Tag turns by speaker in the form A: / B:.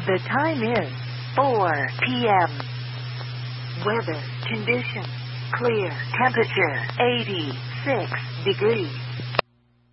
A: The time is 4 p.m. Weather conditions clear. Temperature 86 degrees.